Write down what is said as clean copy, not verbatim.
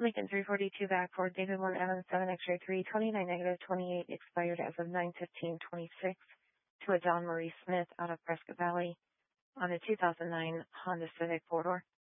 Lincoln 342 back for David 1 Evans 7 X-ray 3 29 negative 28 expired as of 9/15/26 to a John Marie Smith out of Prescott Valley on a 2009 Honda Civic 4-door.